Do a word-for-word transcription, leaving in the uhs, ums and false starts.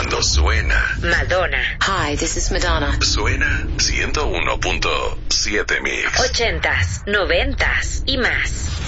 cuando suena Madonna. Hi, this is Madonna. Suena ciento uno punto siete Mix. Ochentas, noventas y más.